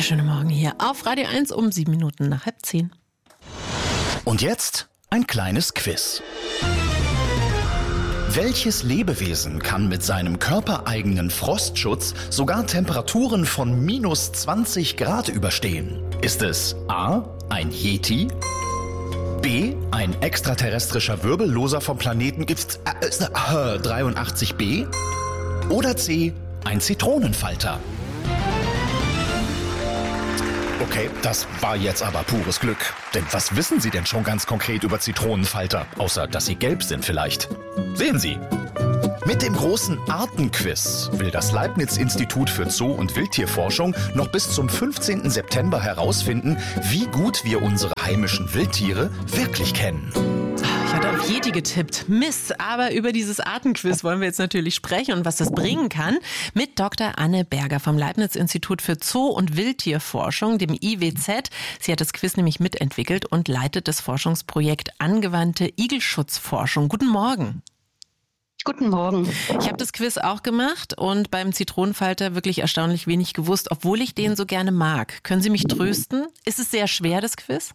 wunderschönen Morgen hier auf Radio 1 um 7 Minuten nach 9:30. Und jetzt ein kleines Quiz. Welches Lebewesen kann mit seinem körpereigenen Frostschutz sogar Temperaturen von minus 20 Grad überstehen? Ist es A, ein Yeti, B, ein extraterrestrischer Wirbelloser vom Planeten 83b oder C, ein Zitronenfalter? Okay, das war jetzt aber pures Glück. Denn was wissen Sie denn schon ganz konkret über Zitronenfalter? Außer, dass sie gelb sind vielleicht. Sehen Sie! Mit dem großen Artenquiz will das Leibniz-Institut für Zoo- und Wildtierforschung noch bis zum 15. September herausfinden, wie gut wir unsere heimischen Wildtiere wirklich kennen. Ich hatte auf Yeti getippt. Mist, aber über dieses Artenquiz wollen wir jetzt natürlich sprechen und was das bringen kann mit Dr. Anne Berger vom Leibniz-Institut für Zoo- und Wildtierforschung, dem IWZ. Sie hat das Quiz nämlich mitentwickelt und leitet das Forschungsprojekt Angewandte Igelschutzforschung. Guten Morgen. Guten Morgen. Ich habe das Quiz auch gemacht und beim Zitronenfalter wirklich erstaunlich wenig gewusst, obwohl ich den so gerne mag. Können Sie mich trösten? Ist es sehr schwer, das Quiz?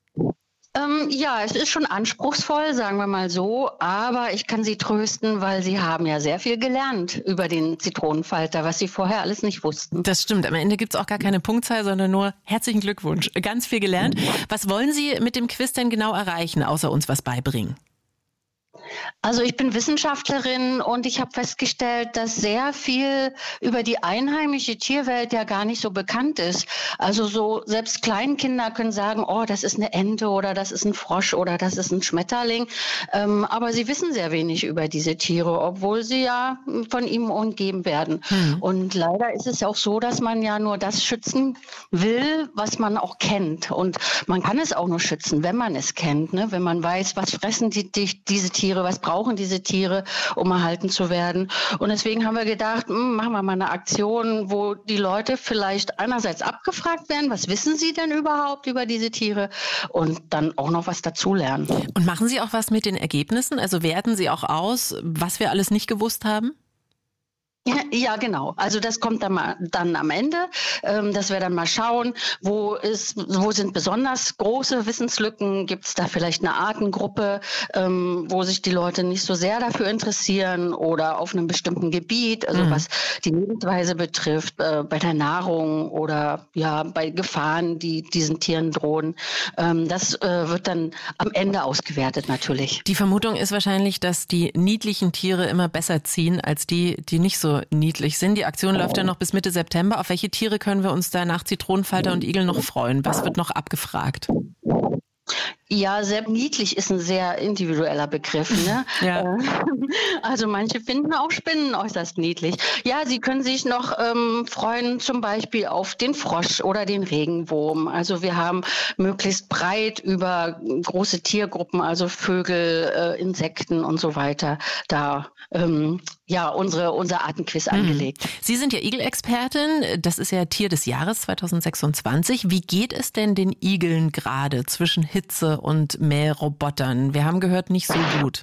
Ja, es ist schon anspruchsvoll, sagen wir mal so, aber ich kann Sie trösten, weil Sie haben ja sehr viel gelernt über den Zitronenfalter, was Sie vorher alles nicht wussten. Das stimmt. Am Ende gibt's auch gar keine Punktzahl, sondern nur herzlichen Glückwunsch. Ganz viel gelernt. Was wollen Sie mit dem Quiz denn genau erreichen, außer uns was beibringen? Also ich bin Wissenschaftlerin und ich habe festgestellt, dass sehr viel über die einheimische Tierwelt ja gar nicht so bekannt ist. Also so selbst Kleinkinder können sagen, oh, das ist eine Ente oder das ist ein Frosch oder das ist ein Schmetterling. Aber sie wissen sehr wenig über diese Tiere, obwohl sie ja von ihm umgeben werden. Und leider ist es auch so, dass man ja nur das schützen will, was man auch kennt. Und man kann es auch nur schützen, wenn man es kennt, ne? Wenn man weiß, was fressen diese Tiere, was brauchen diese Tiere, um erhalten zu werden. Und deswegen haben wir gedacht, machen wir mal eine Aktion, wo die Leute vielleicht einerseits abgefragt werden, was wissen sie denn überhaupt über diese Tiere und dann auch noch was dazulernen. Und machen Sie auch was mit den Ergebnissen? Also werten Sie auch aus, was wir alles nicht gewusst haben? Ja, genau. Also das kommt dann am Ende, dass wir dann mal schauen, wo sind besonders große Wissenslücken, gibt es da vielleicht eine Artengruppe, wo sich die Leute nicht so sehr dafür interessieren oder auf einem bestimmten Gebiet, also was die Lebensweise betrifft, bei der Nahrung oder ja bei Gefahren, die diesen Tieren drohen. Das wird dann am Ende ausgewertet natürlich. Die Vermutung ist wahrscheinlich, dass die niedlichen Tiere immer besser ziehen als die nicht so niedlich sind. Die Aktion läuft ja noch bis Mitte September. Auf welche Tiere können wir uns da nach Zitronenfalter und Igel noch freuen? Was wird noch abgefragt? Ja, sehr niedlich ist ein sehr individueller Begriff, ne? Ja. Also manche finden auch Spinnen äußerst niedlich. Ja, sie können sich noch freuen zum Beispiel auf den Frosch oder den Regenwurm. Also wir haben möglichst breit über große Tiergruppen, also Vögel, Insekten und so weiter, da unser Artenquiz angelegt. Sie sind ja Igelexpertin. Das ist ja Tier des Jahres 2026. Wie geht es denn den Igeln gerade zwischen Hitze und Mährobotern? Wir haben gehört, nicht so gut.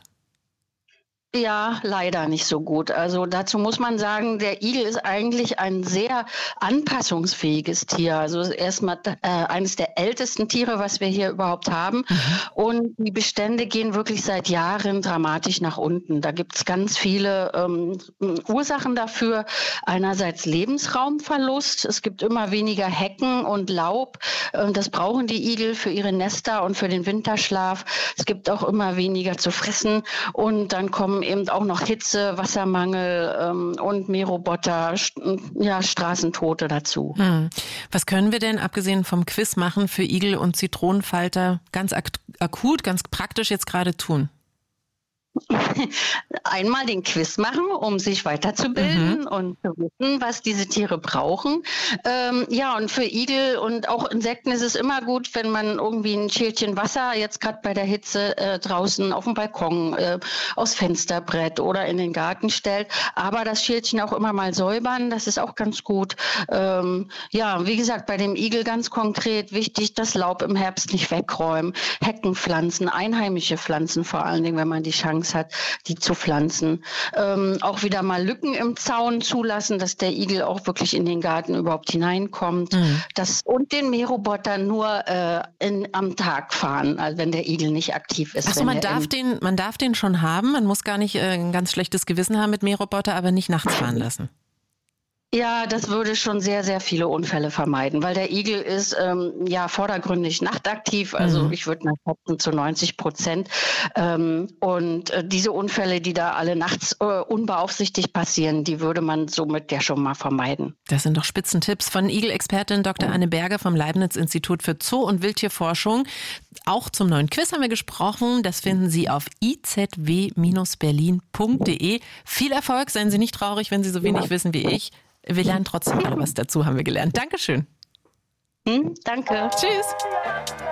Ja, leider nicht so gut. Also dazu muss man sagen, der Igel ist eigentlich ein sehr anpassungsfähiges Tier. Also erstmal eines der ältesten Tiere, was wir hier überhaupt haben. Und die Bestände gehen wirklich seit Jahren dramatisch nach unten. Da gibt es ganz viele Ursachen dafür. Einerseits Lebensraumverlust. Es gibt immer weniger Hecken und Laub. Das brauchen die Igel für ihre Nester und für den Winterschlaf. Es gibt auch immer weniger zu fressen. Und dann kommen eben auch noch Hitze, Wassermangel und Mähroboter, Straßentote dazu. Was können wir denn, abgesehen vom Quiz, machen für Igel und Zitronenfalter ganz akut, ganz praktisch jetzt gerade tun? Einmal den Quiz machen, um sich weiterzubilden und zu wissen, was diese Tiere brauchen. Und für Igel und auch Insekten ist es immer gut, wenn man irgendwie ein Schälchen Wasser, jetzt gerade bei der Hitze, draußen auf dem Balkon, aufs Fensterbrett oder in den Garten stellt. Aber das Schälchen auch immer mal säubern, das ist auch ganz gut. Wie gesagt, bei dem Igel ganz konkret wichtig, das Laub im Herbst nicht wegräumen, Hecken pflanzen, einheimische Pflanzen vor allen Dingen, wenn man die Chance Chance hat, die zu pflanzen. Auch wieder mal Lücken im Zaun zulassen, dass der Igel auch wirklich in den Garten überhaupt hineinkommt. Und den Mähroboter nur am Tag fahren, also wenn der Igel nicht aktiv ist. Achso, man darf den schon haben, man muss gar nicht ein ganz schlechtes Gewissen haben mit Mähroboter, aber nicht nachts fahren lassen. Ja, das würde schon sehr, sehr viele Unfälle vermeiden, weil der Igel ist vordergründig nachtaktiv, also ich würde mal schätzen zu 90%. Und diese Unfälle, die da alle nachts unbeaufsichtigt passieren, die würde man somit ja schon mal vermeiden. Das sind doch Spitzentipps von Igelexpertin Dr. Anne Berger vom Leibniz-Institut für Zoo- und Wildtierforschung. Auch zum neuen Quiz haben wir gesprochen. Das finden Sie auf izw-berlin.de. Viel Erfolg, seien Sie nicht traurig, wenn Sie so wenig wissen wie ich. Wir lernen trotzdem alle was dazu, haben wir gelernt. Dankeschön. Danke. Tschüss.